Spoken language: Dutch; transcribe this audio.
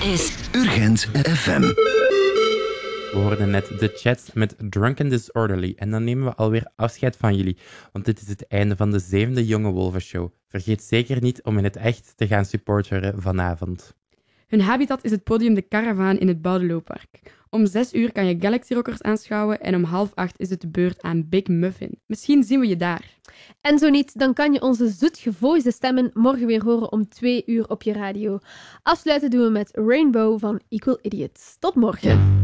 Dit is Urgent FM. We hoorden net de chat met Drunken Disorderly en dan nemen we alweer afscheid van jullie, want dit is het einde van de 7e Jonge Wolven Show. Vergeet zeker niet om in het echt te gaan supporteren vanavond. Hun habitat is het podium De Caravaan in het Boudelooppark. Om 6 uur kan je Galaxy Rockers aanschouwen en om 7:30 is het de beurt aan Big Muffin. Misschien zien we je daar. En zo niet, dan kan je onze zoetgevoelige stemmen morgen weer horen om 2 uur op je radio. Afsluiten doen we met Rainbow van Equal Idiots. Tot morgen.